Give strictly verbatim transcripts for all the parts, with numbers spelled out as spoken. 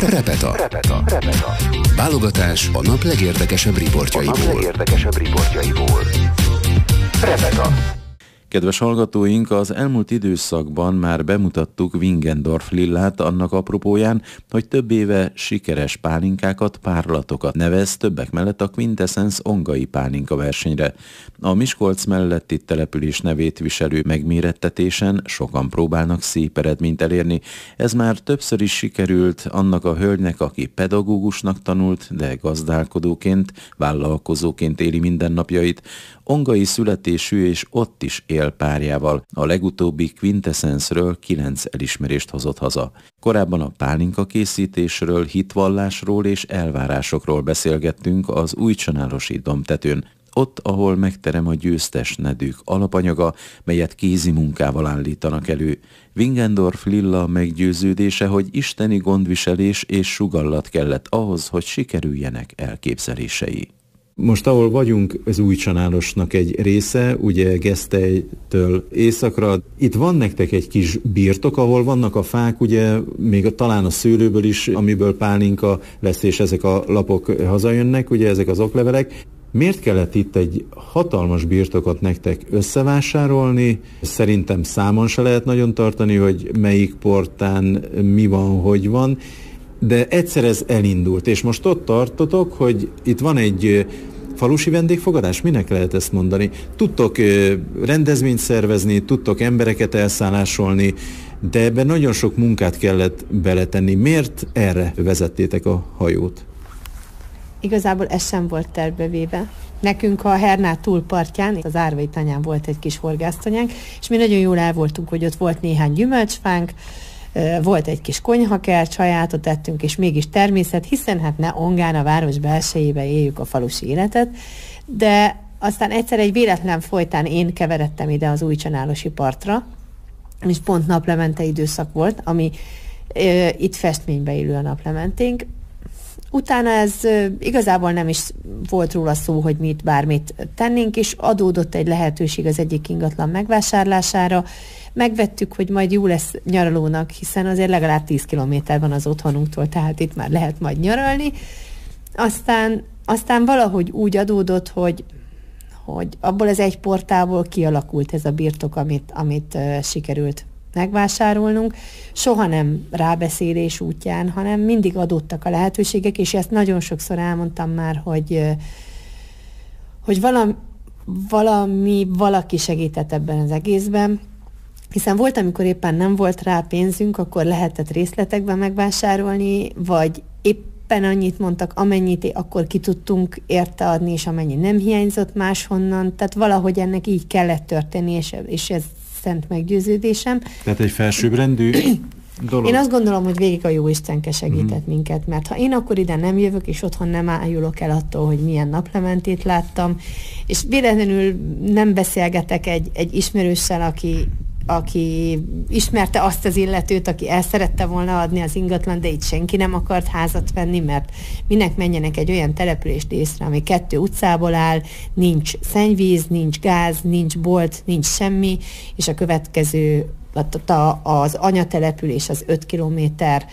Repeta. Repeta. Repeta. Válogatás a nap legérdekesebb riportjaiból. A nap legérdekesebb riportjaiból. Repeta. Kedves hallgatóink, az elmúlt időszakban már bemutattuk Wingendorf Lillát annak apropóján, hogy több éve sikeres pálinkákat, párlatokat nevez többek mellett a Quintessence ongai pálinka versenyre. A Miskolc melletti település nevét viselő megmérettetésen sokan próbálnak szép eredményt elérni. Ez már többször is sikerült annak a hölgynek, aki pedagógusnak tanult, de gazdálkodóként, vállalkozóként éli mindennapjait. Ongai születésű és ott is él párjával. A legutóbbi Quintessence-ről kilenc elismerést hozott haza. Korábban a pálinka készítésről, hitvallásról és elvárásokról beszélgettünk az újcsanálosi domtetőn. Ott, ahol megterem a győztes nedűk alapanyaga, melyet kézi munkával állítanak elő. Wingendorf Lilla meggyőződése, hogy isteni gondviselés és sugallat kellett ahhoz, hogy sikerüljenek elképzelései. Most, ahol vagyunk, ez Újcsanálosnak egy része, ugye Gesztelytől északra. Itt van nektek egy kis birtok, ahol vannak a fák, ugye még talán a szőlőből is, amiből pálinka lesz, és ezek a lapok hazajönnek, ugye ezek az oklevelek. Miért kellett itt egy hatalmas birtokot nektek összevásárolni? Szerintem számon se lehet nagyon tartani, hogy melyik portán mi van, hogy van. De egyszer ez elindult, és most ott tartotok, hogy itt van egy falusi vendégfogadás, minek lehet ezt mondani? Tudtok rendezvényt szervezni, tudtok embereket elszállásolni, de ebben nagyon sok munkát kellett beletenni. Miért erre vezettétek a hajót? Igazából ez sem volt tervbevéve. Nekünk a Herná túlpartján, az Árvai tanyán volt egy kis horgásztanyánk, és mi nagyon jól el voltunk, hogy ott volt néhány gyümölcsfánk, volt egy kis konyhakert, sajátot tettünk, és mégis természet, hiszen hát ne Ongán, a város belsejébe éljük a falusi életet, de aztán egyszer egy véletlen folytán én keveredtem ide az újcsanálosi partra, és pont naplemente időszak volt, ami e, itt festménybe illő a naplementénk. Utána ez e, igazából nem is volt róla szó, hogy mi itt bármit tennénk, és adódott egy lehetőség az egyik ingatlan megvásárlására. Megvettük, hogy majd jó lesz nyaralónak, hiszen azért legalább tíz kilométer van az otthonunktól, tehát itt már lehet majd nyaralni. Aztán, aztán valahogy úgy adódott, hogy, hogy abból az egy portából kialakult ez a birtok, amit, amit uh, sikerült megvásárolnunk. Soha nem rábeszélés útján, hanem mindig adódtak a lehetőségek, és ezt nagyon sokszor elmondtam már, hogy, uh, hogy valami, valami, valaki segített ebben az egészben, hiszen volt, amikor éppen nem volt rá pénzünk, akkor lehetett részletekben megvásárolni, vagy éppen annyit mondtak, amennyit akkor ki tudtunk érte adni, és amennyi nem hiányzott máshonnan. Tehát valahogy ennek így kellett történni, és, és ez szent meggyőződésem. Tehát egy felsőbbrendű dolog. Én azt gondolom, hogy végig a Jóistenke segített mm. minket, mert ha én akkor ide nem jövök, és otthon nem ájulok el attól, hogy milyen naplementét láttam, és véletlenül nem beszélgetek egy, egy ismerőssel, aki aki ismerte azt az illetőt, aki el szerette volna adni az ingatlan, de itt senki nem akart házat venni, mert minek menjenek egy olyan települést észre, ami kettő utcából áll, nincs szennyvíz, nincs gáz, nincs bolt, nincs semmi, és a következő, az anyatelepülés az öt kilométer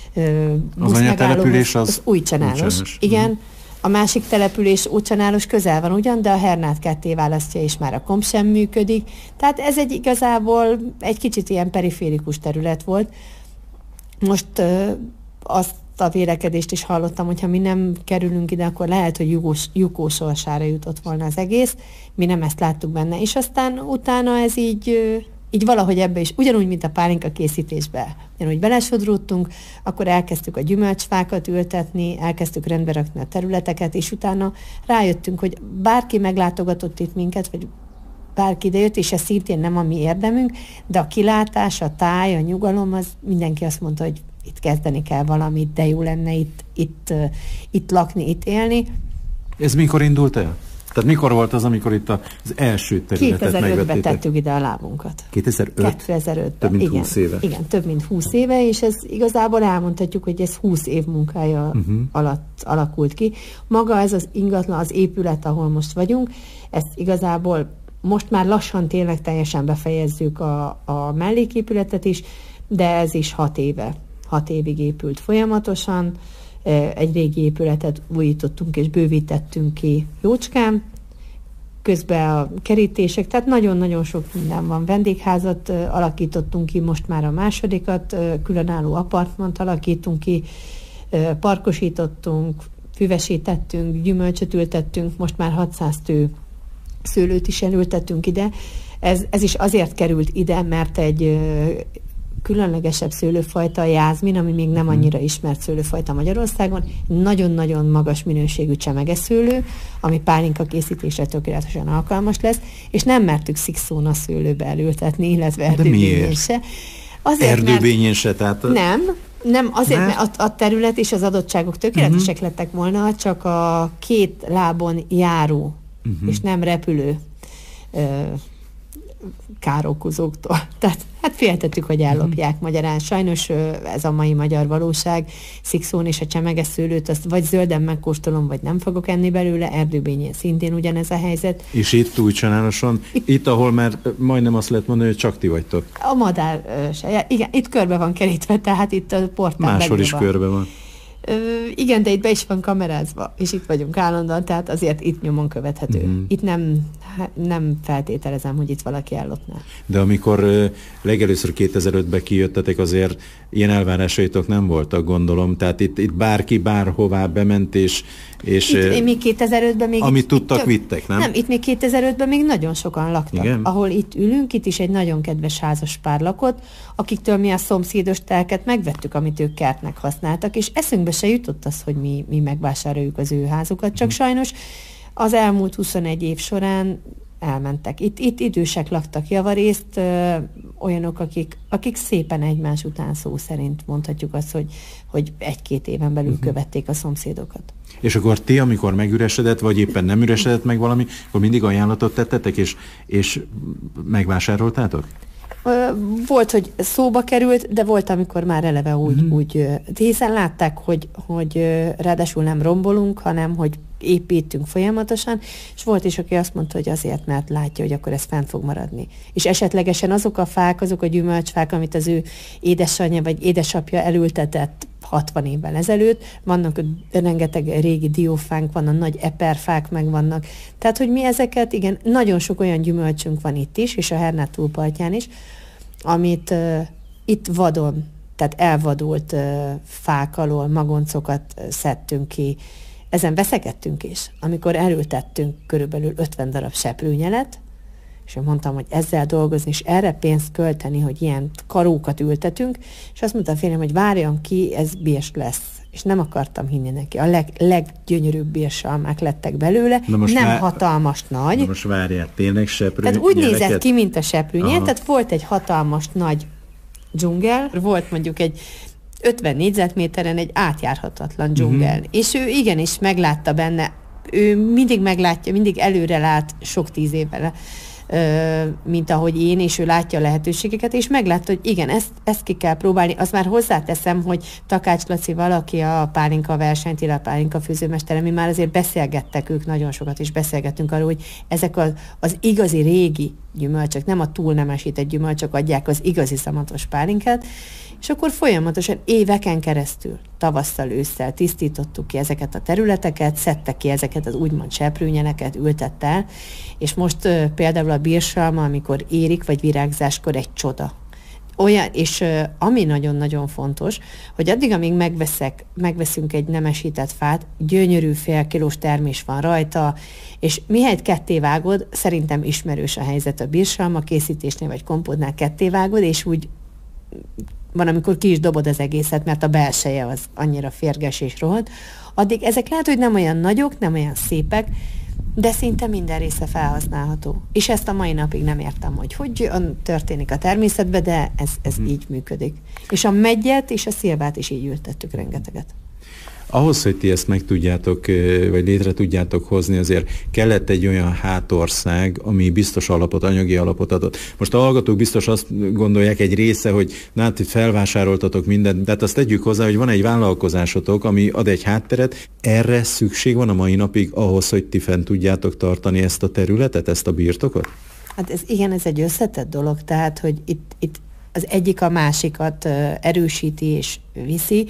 az anyatelepülés az, az Újcsanálos. Igen. Mm. A másik település Újcsanálos közel van ugyan, de a Hernát ketté választja, és már a komp sem működik. Tehát ez egy igazából egy kicsit ilyen periférikus terület volt. Most ö, azt a vélekedést is hallottam, hogyha mi nem kerülünk ide, akkor lehet, hogy Jukós, Jukós sorsára jutott volna az egész. Mi nem ezt láttuk benne. És aztán utána ez így... Ö, így valahogy ebbe is, ugyanúgy, mint a pálinka készítésbe, ugyanúgy belesodródtunk, akkor elkezdtük a gyümölcsfákat ültetni, elkezdtük rendbe rakni a területeket, és utána rájöttünk, hogy bárki meglátogatott itt minket, vagy bárki idejött, és ez szintén nem a mi érdemünk, de a kilátás, a táj, a nyugalom, az mindenki azt mondta, hogy itt kezdeni kell valamit, de jó lenne itt, itt, itt lakni, itt élni. Ez mikor indult el? Tehát mikor volt az, amikor itt az első területet megvettétek? kétezer-ötben tettük ide a lábunkat. kétezer-öt? kétezer-ötben. Több mint igen, húsz éve. Igen, több mint húsz éve, és ez igazából elmondhatjuk, hogy ez húsz év munkája uh-huh. alatt alakult ki. Maga ez az ingatlan, az épület, ahol most vagyunk, ez igazából most már lassan tényleg teljesen befejezzük a, a melléképületet is, de ez is hat éve. hat évig épült folyamatosan, egy régi épületet újítottunk és bővítettünk ki jócskán, közben a kerítések, tehát nagyon-nagyon sok minden van. Vendégházat alakítottunk ki, most már a másodikat, különálló apartmant alakítunk ki, parkosítottunk, füvesítettünk, gyümölcsöt ültettünk, most már hatszáz tő szőlőt is elültettünk ide. Ez, ez is azért került ide, mert egy különlegesebb szőlőfajta, a jázmin, ami még nem annyira ismert szőlőfajta Magyarországon, nagyon-nagyon magas minőségű csemegeszőlő, ami pálinka készítésre tökéletesen alkalmas lesz, és nem mertük szikszóna szőlőbe elültetni, illetve erdőbényén se. Azért, erdőbényén se, tehát... Nem, nem, azért, mert, mert a, a terület és az adottságok tökéletesek uh-huh. lettek volna, csak a két lábon járó, uh-huh. és nem repülő ö, károkozóktól. Tehát hát féltettük, hogy ellopják mm. magyarán. Sajnos ez a mai magyar valóság. Szikszón és a csemegeszőlőt, azt vagy zölden megkóstolom, vagy nem fogok enni belőle. Erdőbényén szintén ugyanez a helyzet. És itt Újcsanáloson, itt, itt ahol már majdnem azt lehet mondani, hogy csak ti vagytok. A madár se. Igen, itt körbe van kerítve, tehát itt a portán máshol is van. Körbe van. Ö, igen, de itt be is van kamerázva, és itt vagyunk állandóan, tehát azért itt nyomon követhető. Mm-hmm. Itt nem, nem feltételezem, hogy itt valaki ellopná. De amikor uh, legelőször kétezer-ötben kijöttetek, azért ilyen elvárásaitok nem voltak, gondolom. Tehát itt, itt bárki bárhová bement, és... és itt, uh, még kétezer-ötben még... Amit itt, tudtak, itt, vittek, nem? Nem, itt még kétezer-ötben még nagyon sokan laktak. Igen? Ahol itt ülünk, itt is egy nagyon kedves házas pár lakott, akiktől mi a szomszédos telket megvettük, amit ők kertnek használtak, és eszünkbe se jutott az, hogy mi, mi megvásároljuk az ő házukat, csak hmm. sajnos az elmúlt huszonegy év során elmentek. Itt, itt idősek laktak javarészt, ö, olyanok, akik, akik szépen egymás után szó szerint mondhatjuk azt, hogy, hogy egy-két éven belül uh-huh. követték a szomszédokat. És akkor ti, amikor megüresedett, vagy éppen nem üresedett meg valami, akkor mindig ajánlatot tettetek, és, és megvásároltátok? Volt, hogy szóba került, de volt, amikor már eleve úgy, uh-huh. úgy hiszen látták, hogy, hogy ráadásul nem rombolunk, hanem hogy építünk folyamatosan, és volt is, aki azt mondta, hogy azért, mert látja, hogy akkor ez fent fog maradni. És esetlegesen azok a fák, azok a gyümölcsfák, amit az ő édesanyja vagy édesapja elültetett hatvan évvel ezelőtt, vannak rengeteg régi diófánk, vannak nagy eperfák meg vannak. Tehát, hogy mi ezeket, igen, nagyon sok olyan gyümölcsünk van itt is, és a Hernát túlpartján is, amit uh, itt vadon, tehát elvadult uh, fák alól magoncokat uh, szedtünk ki. Ezen veszekedtünk is, amikor elültettünk körülbelül ötven darab seprűnyelet, és én mondtam, hogy ezzel dolgozni, és erre pénzt költeni, hogy ilyen karókat ültetünk, és azt mondta a férjem, hogy várjon ki, ez birs lesz. És nem akartam hinni neki. A leg, leggyönyörűbb bírsalmák lettek belőle, nem vár... hatalmas nagy. De most várjál, tényleg seprű Tehát úgy nyeleket? Nézett ki, mint a seprűnyel, tehát volt egy hatalmas nagy dzsungel, volt mondjuk egy ötven négyzetméteren egy átjárhatatlan dzsungel. Uh-huh. És ő igenis meglátta benne, ő mindig meglátja, mindig előre lát sok tíz évvel, mint ahogy én, és ő látja a lehetőségeket, és meglátta, hogy igen, ezt, ezt ki kell próbálni. Azt már hozzáteszem, hogy Takács Laci valaki a pálinka versenyt, illetve a pálinka főzőmestere, mi már azért beszélgettek ők, nagyon sokat is beszélgettünk arról, hogy ezek az, az igazi régi gyümölcsök, nem a túl nemesített gyümölcsök adják az igazi szamatos pálinkát, és akkor folyamatosan éveken keresztül, tavasszal, ősszel tisztítottuk ki ezeket a területeket, szedtek ki ezeket az úgymond seprűnyeleket, ültett el, és most uh, például a bírsalma, amikor érik, vagy virágzáskor egy csoda. Olyan, és uh, ami nagyon-nagyon fontos, hogy addig, amíg megveszek, megveszünk egy nemesített fát, gyönyörű félkilós termés van rajta, és mihelyt ketté vágod, szerintem ismerős a helyzet a bírsalma készítésnél, vagy kompótnál ketté vágod, és úgy van, amikor ki is dobod az egészet, mert a belseje az annyira férges és rohadt, addig ezek lehet, hogy nem olyan nagyok, nem olyan szépek, de szinte minden része felhasználható. És ezt a mai napig nem értem, hogy hogy történik a természetben, de ez, ez hmm. így működik. És a meggyet és a szilvát is így ültettük rengeteget. Ahhoz, hogy ti ezt meg tudjátok, vagy létre tudjátok hozni, azért kellett egy olyan hátország, ami biztos alapot, anyagi alapot adott. Most a hallgatók biztos azt gondolják egy része, hogy na hát felvásároltatok mindent, tehát azt tegyük hozzá, hogy van egy vállalkozásotok, ami ad egy hátteret. Erre szükség van a mai napig ahhoz, hogy ti fent tudjátok tartani ezt a területet, ezt a birtokot? Hát ez, igen, ez egy összetett dolog, tehát, hogy itt, itt az egyik a másikat erősíti és viszi.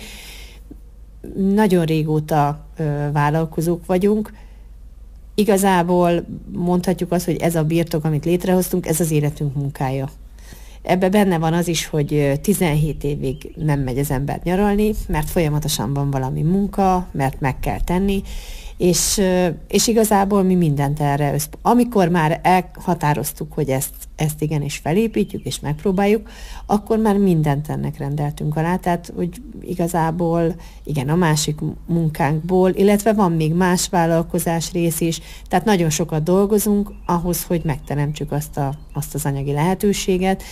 Nagyon régóta vállalkozók vagyunk. Igazából mondhatjuk azt, hogy ez a birtok, amit létrehoztunk, ez az életünk munkája. Ebben benne van az is, hogy tizenhét évig nem megy az ember nyaralni, mert folyamatosan van valami munka, mert meg kell tenni, és, és igazából mi mindent erre összp... Amikor már elhatároztuk, hogy ezt, ezt igenis felépítjük, és megpróbáljuk, akkor már mindent ennek rendeltünk alá, tehát hogy igazából igen, a másik munkánkból, illetve van még más vállalkozás rész is, tehát nagyon sokat dolgozunk ahhoz, hogy megteremtsük azt, a, azt az anyagi lehetőséget,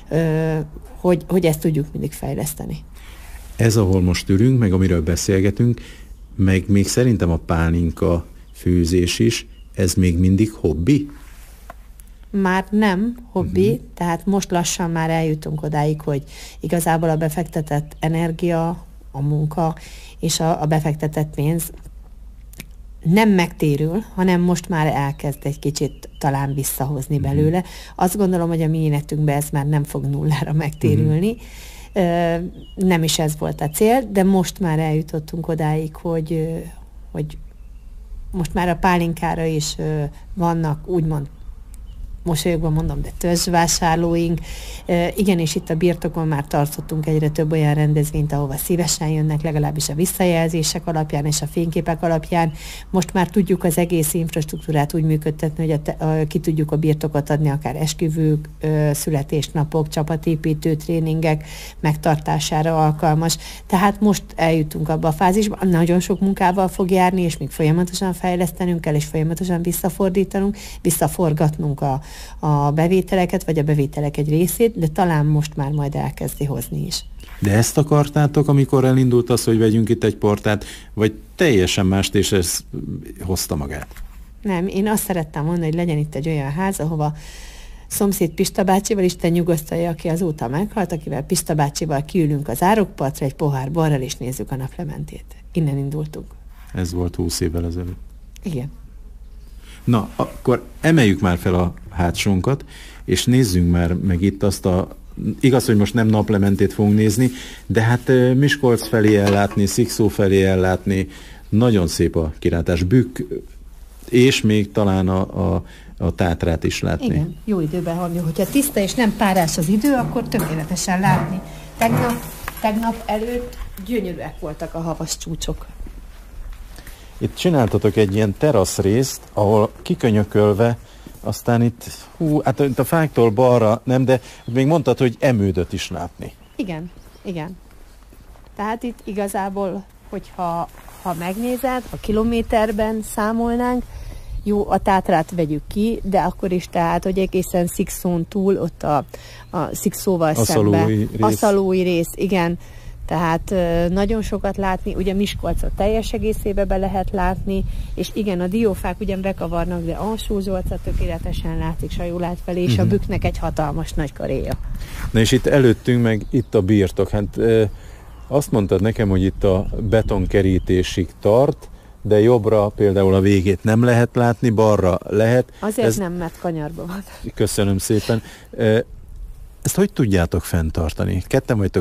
hogy, hogy ezt tudjuk mindig fejleszteni. Ez, ahol most ülünk, meg amiről beszélgetünk, meg még szerintem a pálinka főzés is, ez még mindig hobbi? Már nem hobbi, uh-huh. tehát most lassan már eljutunk odáig, hogy igazából a befektetett energia, a munka és a, a befektetett pénz nem megtérül, hanem most már elkezd egy kicsit talán visszahozni uh-huh. belőle. Azt gondolom, hogy a mi életünkben ez már nem fog nullára megtérülni. Uh-huh. Nem is ez volt a cél, de most már eljutottunk odáig, hogy, hogy most már a pálinkára is vannak úgymond, mosolyogban mondom, de törzsvásárlóink. Igen, és itt a birtokon már tartottunk egyre több olyan rendezvényt, ahova szívesen jönnek, legalábbis a visszajelzések alapján és a fényképek alapján. Most már tudjuk az egész infrastruktúrát úgy működtetni, hogy a te, a, ki tudjuk a birtokot adni, akár esküvők, születésnapok, csapatépítő tréningek megtartására alkalmas. Tehát most eljutunk abba a fázisba, nagyon sok munkával fog járni, és még folyamatosan fejlesztenünk kell, és folyamatosan visszafordítanunk, visszaforgatnunk a a bevételeket, vagy a bevételek egy részét, de talán most már majd elkezdi hozni is. De ezt akartátok, amikor elindult az, hogy vegyünk itt egy portát, vagy teljesen mást, és ez hozta magát? Nem, én azt szerettem mondani, hogy legyen itt egy olyan ház, ahova szomszéd Pista bácsival, Isten nyugosztalja, aki azóta meghalt, akivel Pista bácsival kiülünk az árokpartra egy pohár borral, és nézzük a naplementét. Innen indultunk. Ez volt húsz évvel ezelőtt. Igen. Na, akkor emeljük már fel a hátsónkat, és nézzünk már meg itt azt a... Igaz, hogy most nem naplementét fogunk nézni, de hát Miskolc felé ellátni, Szikszó felé ellátni, nagyon szép a kilátás. Bükk, és még talán a, a, a Tátrát is látni. Igen, jó időben halljuk. Hogyha tiszta és nem párás az idő, akkor tökéletesen látni. Tegnap, tegnap előtt gyönyörűek voltak a havas csúcsok. Itt csináltatok egy ilyen terasz részt, ahol kikönyökölve, aztán itt, hú, hát itt a fáktól balra nem, de még mondtad, hogy emődöt is látni. Igen, igen. Tehát itt igazából, hogyha ha megnézed, a kilométerben számolnánk, jó, a Tátrát vegyük ki, de akkor is tehát, hogy egészen Szikszón túl, ott a, a Szikszóval szemben. A Szalói rész, igen. Tehát nagyon sokat látni, ugye Miskolcot teljes egészébe be lehet látni, és igen, a diófák ugyan bekavarnak, de Alsó-Zsolca tökéletesen látszik, Sajulát felé, és uh-huh. a Bükknek egy hatalmas nagy karéja. Na és itt előttünk meg itt a birtok. Hát e, azt mondtad nekem, hogy itt a betonkerítésig tart, de jobbra például a végét nem lehet látni, balra lehet. Azért Ez... nem, mert kanyarba van. Köszönöm szépen. E, ezt hogy tudjátok fenntartani? Ketten vagytok